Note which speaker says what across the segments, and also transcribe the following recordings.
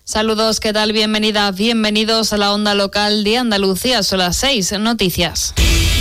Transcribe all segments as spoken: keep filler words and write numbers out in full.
Speaker 1: Saludos, ¿qué tal? Bienvenida, bienvenidos a la onda local de Andalucía. Son las seis noticias.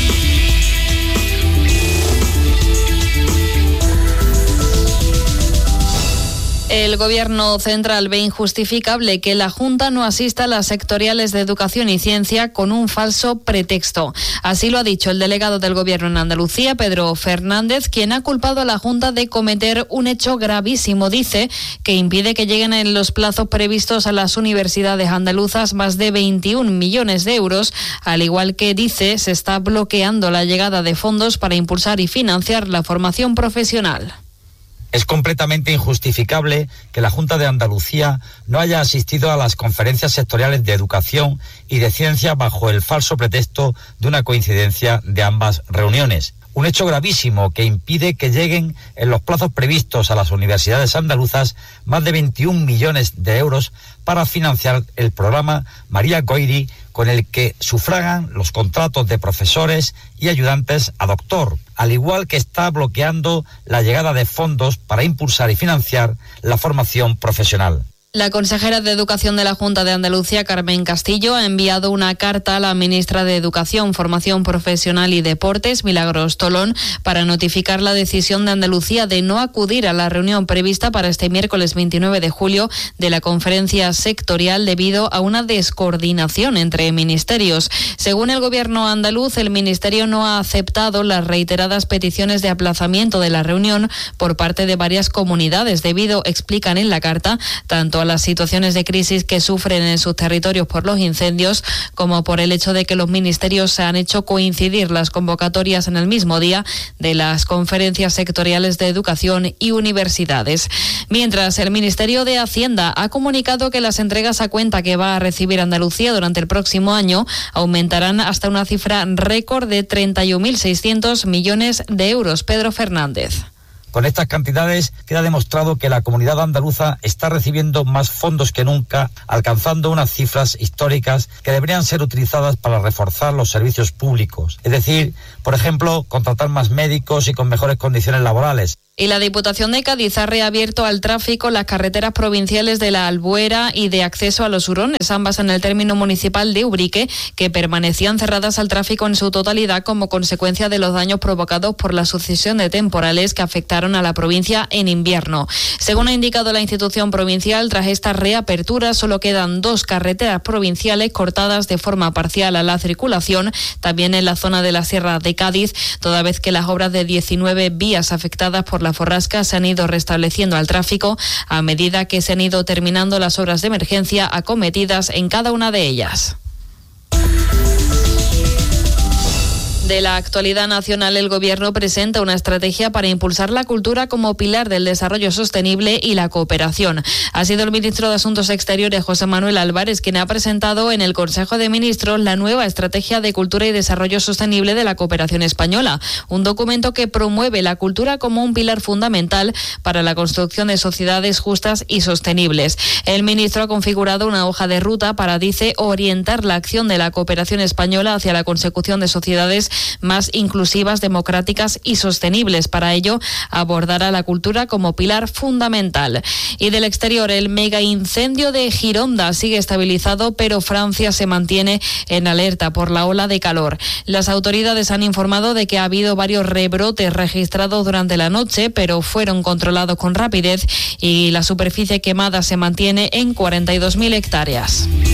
Speaker 1: El Gobierno central ve injustificable que la Junta no asista a las sectoriales de Educación y Ciencia con un falso pretexto. Así lo ha dicho el delegado del Gobierno en Andalucía, Pedro Fernández, quien ha culpado a la Junta de cometer un hecho gravísimo. Dice que impide que lleguen en los plazos previstos a las universidades andaluzas más de veintiún millones de euros, al igual que dice se está bloqueando la llegada de fondos para impulsar y financiar la formación profesional.
Speaker 2: Es completamente injustificable que la Junta de Andalucía no haya asistido a las conferencias sectoriales de educación y de ciencia bajo el falso pretexto de una coincidencia de ambas reuniones. Un hecho gravísimo que impide que lleguen en los plazos previstos a las universidades andaluzas más de veintiún millones de euros para financiar el programa María Goiri, con el que sufragan los contratos de profesores y ayudantes a doctor, al igual que está bloqueando la llegada de fondos para impulsar y financiar la formación profesional.
Speaker 1: La consejera de Educación de la Junta de Andalucía, Carmen Castillo, ha enviado una carta a la ministra de Educación, Formación Profesional y Deportes, Milagros Tolón, para notificar la decisión de Andalucía de no acudir a la reunión prevista para este miércoles veintinueve de julio de la conferencia sectorial debido a una descoordinación entre ministerios. Según el Gobierno andaluz, el Ministerio no ha aceptado las reiteradas peticiones de aplazamiento de la reunión por parte de varias comunidades debido, explican en la carta, tanto a las situaciones de crisis que sufren en sus territorios por los incendios, como por el hecho de que los ministerios se han hecho coincidir las convocatorias en el mismo día de las conferencias sectoriales de educación y universidades. Mientras, el Ministerio de Hacienda ha comunicado que las entregas a cuenta que va a recibir Andalucía durante el próximo año aumentarán hasta una cifra récord de treinta y un mil seiscientos millones de euros. Pedro Fernández.
Speaker 2: Con estas cantidades queda demostrado que la comunidad andaluza está recibiendo más fondos que nunca, alcanzando unas cifras históricas que deberían ser utilizadas para reforzar los servicios públicos. Es decir, por ejemplo, contratar más médicos y con mejores condiciones laborales.
Speaker 1: Y la Diputación de Cádiz ha reabierto al tráfico las carreteras provinciales de la Albuera y de acceso a los Hurones, ambas en el término municipal de Ubrique, que permanecían cerradas al tráfico en su totalidad como consecuencia de los daños provocados por la sucesión de temporales que afectaron a la provincia en invierno. Según ha indicado la institución provincial, tras esta reapertura solo quedan dos carreteras provinciales cortadas de forma parcial a la circulación, también en la zona de la Sierra de Cádiz, toda vez que las obras de diecinueve vías afectadas por la Forrasca se han ido restableciendo al tráfico a medida que se han ido terminando las obras de emergencia acometidas en cada una de ellas. De la actualidad nacional, el Gobierno presenta una estrategia para impulsar la cultura como pilar del desarrollo sostenible y la cooperación. Ha sido el ministro de Asuntos Exteriores, José Manuel Álvarez, quien ha presentado en el Consejo de Ministros la nueva Estrategia de Cultura y Desarrollo Sostenible de la Cooperación Española, un documento que promueve la cultura como un pilar fundamental para la construcción de sociedades justas y sostenibles. El ministro ha configurado una hoja de ruta para, dice, orientar la acción de la cooperación española hacia la consecución de sociedades más inclusivas, democráticas y sostenibles. Para ello, abordará la cultura como pilar fundamental. Y del exterior, el mega incendio de Gironda sigue estabilizado, pero Francia se mantiene en alerta por la ola de calor. Las autoridades han informado de que ha habido varios rebrotes registrados durante la noche, pero fueron controlados con rapidez y la superficie quemada se mantiene en cuarenta y dos mil hectáreas.